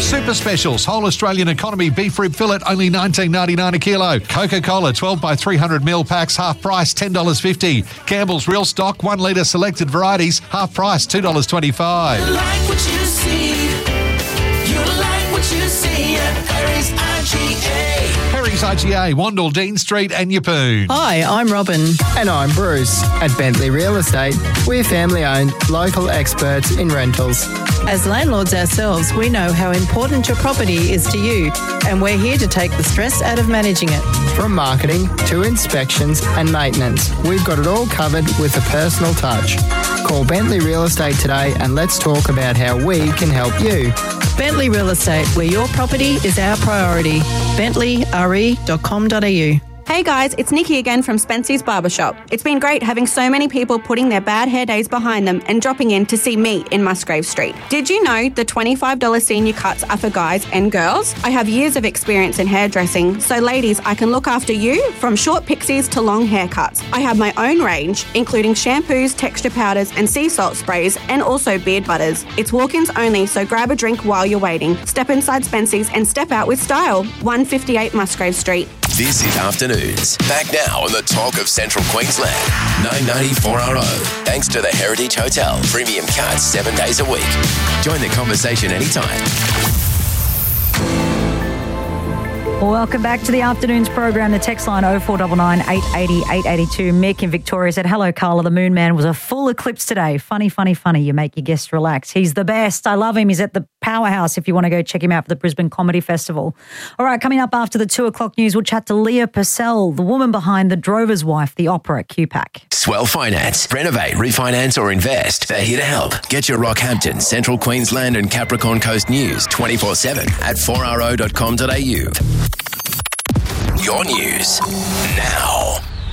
Super specials. Whole Australian economy beef rib fillet, only $19.99 a kilo. Coca-Cola 12 by 300 ml packs, half price, $10.50. Campbell's Real Stock, 1 litre selected varieties, half price, $2.25. You like what you see. You like what you see at Perry's IGA. Perry's IGA, Wandle, Dean Street and Yeppoon. Hi, I'm Robin. And I'm Bruce. At Bentley Real Estate, we're family-owned, local experts in rentals. As landlords ourselves, we know how important your property is to you, and we're here to take the stress out of managing it. From marketing to inspections and maintenance, we've got it all covered with a personal touch. Call Bentley Real Estate today and let's talk about how we can help you. Bentley Real Estate, where your property is our priority. bentleyre.com.au. Hey guys, it's Nikki again from Spency's Barbershop. It's been great having so many people putting their bad hair days behind them and dropping in to see me in Musgrave Street. Did you know the $25 senior cuts are for guys and girls? I have years of experience in hairdressing, so ladies, I can look after you from short pixies to long haircuts. I have my own range, including shampoos, texture powders and sea salt sprays, and also beard butters. It's walk-ins only, so grab a drink while you're waiting. Step inside Spency's and step out with style. 158 Musgrave Street. This is Afternoons. Back now on the talk of Central Queensland. 990 4RO. Thanks to the Heritage Hotel. Premium cards 7 days a week. Join the conversation anytime. Welcome back to the Afternoons program. The text line 0499 880 882. Mick in Victoria said, hello, Carla. The Moon Man was a full eclipse today. Funny, funny, funny. You make your guests relax. He's the best. I love him. He's at the Powerhouse if you want to go check him out for the Brisbane Comedy Festival. All right, coming up after the 2 o'clock news, we'll chat to Leah Purcell, the woman behind The Drover's Wife, the opera at QPAC. Swell Finance. Renovate, refinance or invest. They're here to help. Get your Rockhampton, Central Queensland and Capricorn Coast news 24/7 at 4RO.com.au. Your news now.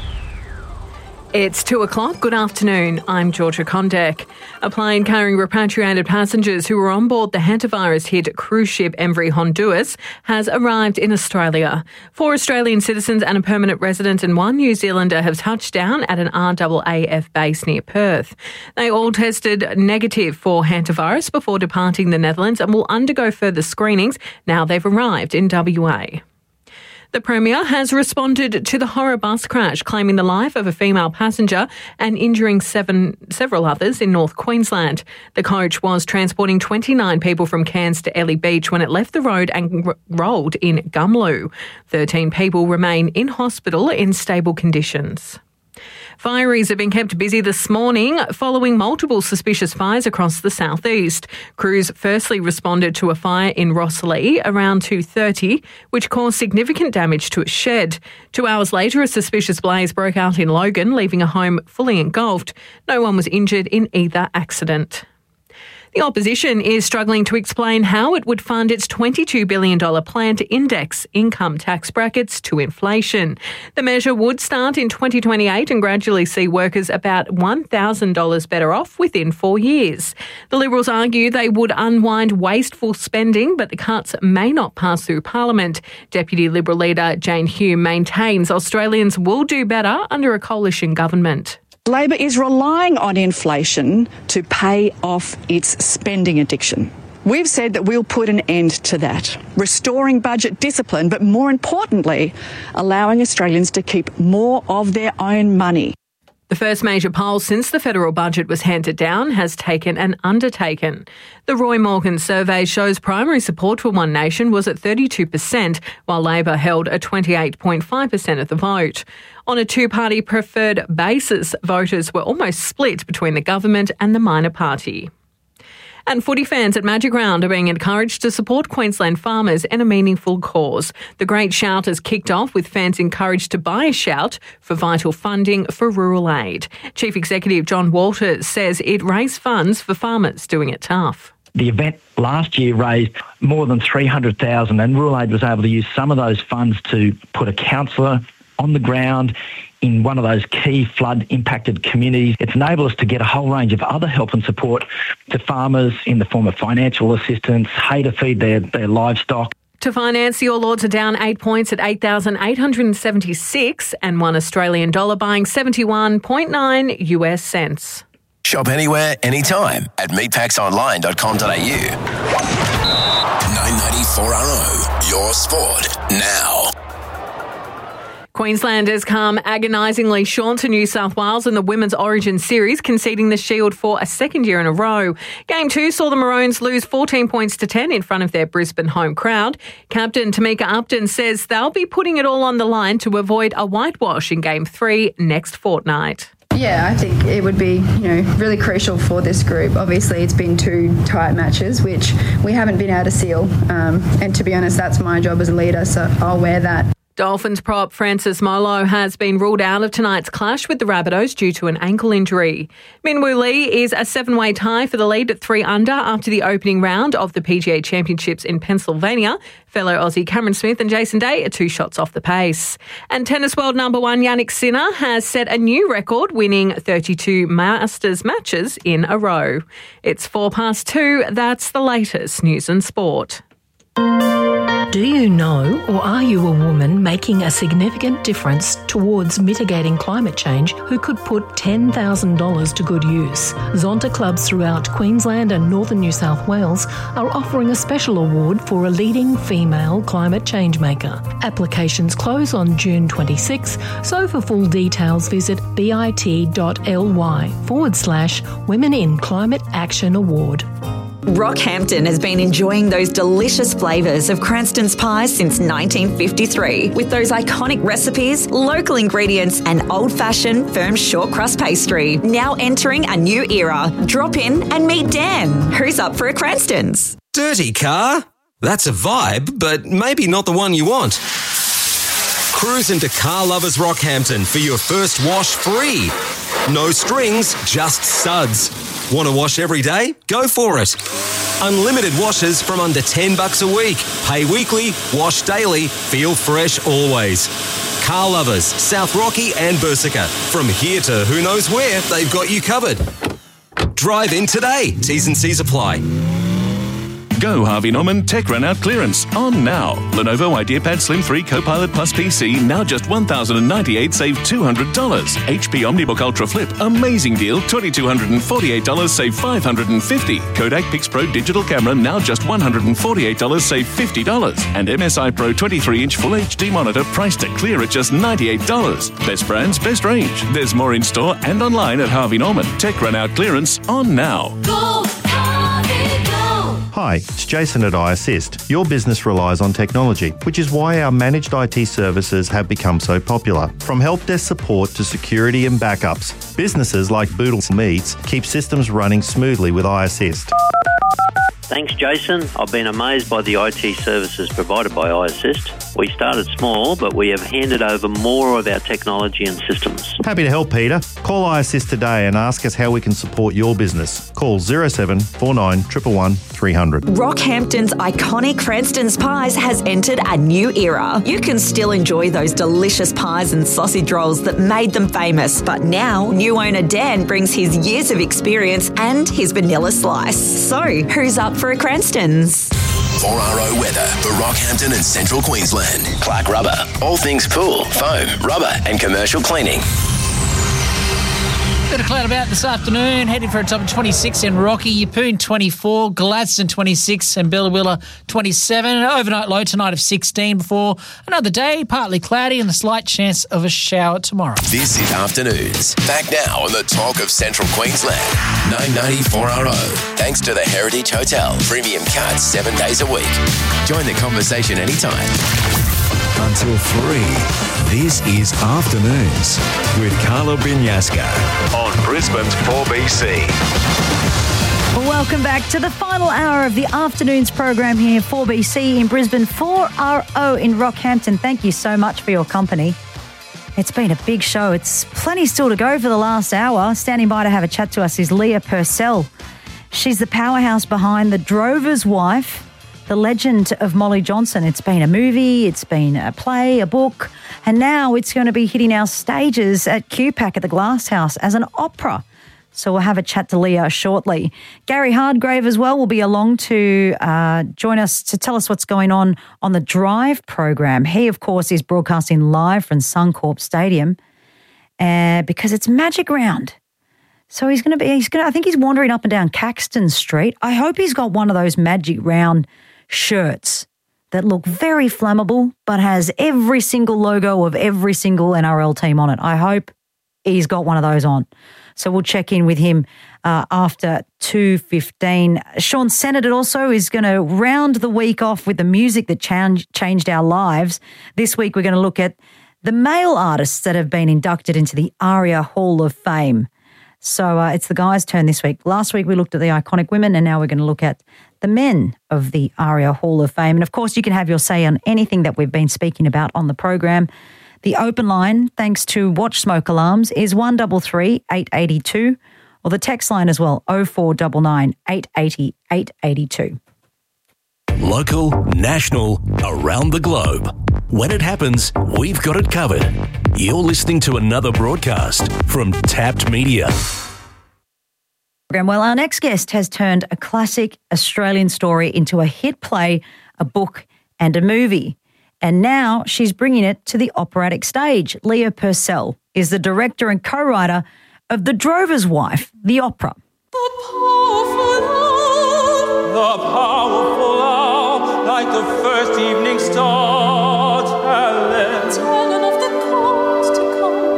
It's 2 o'clock. Good afternoon. I'm Georgia Condek. A plane carrying repatriated passengers who were on board the hantavirus-hit cruise ship MV Honduras has arrived in Australia. 4 Australian citizens and a permanent resident and 1 New Zealander have touched down at an RAAF base near Perth. They all tested negative for hantavirus before departing the Netherlands and will undergo further screenings now they've arrived in WA. The Premier has responded to the horror bus crash, claiming the life of a female passenger and injuring several others in North Queensland. The coach was transporting 29 people from Cairns to Ellie Beach when it left the road and rolled in Gumloo. 13 people remain in hospital in stable conditions. Fireys have been kept busy this morning following multiple suspicious fires across the southeast. Crews firstly responded to a fire in Rosslea around 2:30, which caused significant damage to a shed. 2 hours later, a suspicious blaze broke out in Logan, leaving a home fully engulfed. No one was injured in either accident. The opposition is struggling to explain how it would fund its $22 billion plan to index income tax brackets to inflation. The measure would start in 2028 and gradually see workers about $1,000 better off within 4 years. The Liberals argue they would unwind wasteful spending, but the cuts may not pass through Parliament. Deputy Liberal leader Jane Hume maintains Australians will do better under a coalition government. Labor is relying on inflation to pay off its spending addiction. We've said that we'll put an end to that, restoring budget discipline, but more importantly, allowing Australians to keep more of their own money. The first major poll since the federal budget was handed down has taken an undertaken. The Roy Morgan survey shows primary support for One Nation was at 32%, while Labor held a 28.5% of the vote. On a two-party preferred basis, voters were almost split between the government and the minor party. And footy fans at Magic Round are being encouraged to support Queensland farmers in a meaningful cause. The Great Shout has kicked off with fans encouraged to buy a shout for vital funding for rural aid. Chief Executive John Walters says it raised funds for farmers doing it tough. The event last year raised more than $300,000 and Rural Aid was able to use some of those funds to put a counsellor on the ground in one of those key flood-impacted communities. It's enabled us to get a whole range of other help and support to farmers in the form of financial assistance, hay to feed their livestock. To finance, the All Ords are down 8 points at 8,876 and $1 Australian dollar buying 71.9 US cents. Shop anywhere, anytime at meatpacksonline.com.au. 990 4RO, your sport now. Queenslanders come agonisingly short to New South Wales in the Women's Origin Series, conceding the Shield for a second year in a row. Game 2 saw the Maroons lose 14 points to 10 in front of their Brisbane home crowd. Captain Tamika Upton says they'll be putting it all on the line to avoid a whitewash in Game 3 next fortnight. Yeah, I think it would be, really crucial for this group. Obviously, it's been 2 tight matches, which we haven't been able to seal. And to be honest, that's my job as a leader, so I'll wear that. Dolphins prop Francis Molo has been ruled out of tonight's clash with the Rabbitohs due to an ankle injury. Minwoo Lee is a 7-way tie for the lead at 3 under after the opening round of the PGA Championships in Pennsylvania. Fellow Aussie Cameron Smith and Jason Day are 2 shots off the pace. And tennis world number 1 Jannik Sinner has set a new record, winning 32 Masters matches in a row. It's 2:04. That's the latest news and sport. Do you know, or are you a woman making a significant difference towards mitigating climate change who could put $10,000 to good use? Zonta clubs throughout Queensland and northern New South Wales are offering a special award for a leading female climate change maker. Applications close on June 26, so for full details visit bit.ly/Women in Climate Action Award. Rockhampton has been enjoying those delicious flavours of Cranston's pies since 1953. With those iconic recipes, local ingredients and old-fashioned firm short crust pastry. Now entering a new era. Drop in and meet Dan. Who's up for a Cranston's? Dirty car? That's a vibe, but maybe not the one you want. Cruise into Car Lovers Rockhampton for your first wash free. No strings, just suds. Want to wash every day? Go for it. Unlimited washes from under $10 a week. Pay weekly, wash daily, feel fresh always. Car Lovers, South Rocky and Bursica. From here to who knows where, they've got you covered. Drive in today. T's and C's apply. Go Harvey Norman Tech Run Out clearance on now. Lenovo IdeaPad Slim 3 Copilot Plus PC now just $1,098, save $200. HP OmniBook Ultra Flip, amazing deal, $2,248, save $550. Kodak Pix Pro Digital Camera now just $148, save $50. And MSI Pro 23-inch Full HD monitor priced at clear at just $98. Best brands, best range. There's more in store and online at Harvey Norman. Tech Run Out clearance on now. Go, Harvey, go! Hi, it's Jason at iAssist. Your business relies on technology, which is why our managed IT services have become so popular. From help desk support to security and backups, businesses like Boodle Meats keep systems running smoothly with iAssist. Thanks, Jason. I've been amazed by the IT services provided by iAssist. We started small, but we have handed over more of our technology and systems. Happy to help, Peter. Call iAssist today and ask us how we can support your business. Call 07 49 111 300. Rockhampton's iconic Cranston's Pies has entered a new era. You can still enjoy those delicious pies and sausage rolls that made them famous, but now new owner Dan brings his years of experience and his vanilla slice. So, who's up for a Cranston's? 4RO weather for Rockhampton and Central Queensland. Clark Rubber. All things pool, foam, rubber and commercial cleaning. Bit of cloud about this afternoon, heading for a top of 26 in Rocky, Yeppoon 24, Gladstone 26 and Billawilla 27. An overnight low tonight of 16 before another day, partly cloudy and a slight chance of a shower tomorrow. This is Afternoons. Back now on the talk of Central Queensland. 990 4RO. Thanks to the Heritage Hotel. Premium cards 7 days a week. Join the conversation anytime. Until 3, this is Afternoons with Carla Binyaska on Brisbane's 4BC. Welcome back to the final hour of the Afternoons program here, 4BC in Brisbane, 4RO in Rockhampton. Thank you so much for your company. It's been a big show. It's plenty still to go for the last hour. Standing by to have a chat to us is Leah Purcell. She's the powerhouse behind The Drover's Wife, the legend of Molly Johnson. It's been a movie, it's been a play, a book, and now it's going to be hitting our stages at QPAC at the Glass House as an opera. So we'll have a chat to Leah shortly. Gary Hardgrave as well will be along to join us to tell us what's going on the Drive program. He, of course, is broadcasting live from Suncorp Stadium because it's Magic Round. So I think he's wandering up and down Caxton Street. I hope he's got one of those Magic Round shirts that look very flammable, but has every single logo of every single NRL team on it. I hope he's got one of those on. So we'll check in with him after 2:15. Sean Sennett also is going to round the week off with the music that changed our lives. This week we're going to look at the male artists that have been inducted into the ARIA Hall of Fame. So it's the guys' turn this week. Last week we looked at the iconic women, and now we're going to look at the men of the ARIA Hall of Fame. And of course, you can have your say on anything that we've been speaking about on the program. The open line, thanks to Watch Smoke Alarms, is 133 882, or the text line as well, 0499 880 882. Local, national, around the globe. When it happens, we've got it covered. You're listening to another broadcast from Tapped Media. Well, our next guest has turned a classic Australian story into a hit play, a book and a movie. And now she's bringing it to the operatic stage. Leah Purcell is the director and co-writer of The Drover's Wife, the opera. The powerful hour, like the first evening star.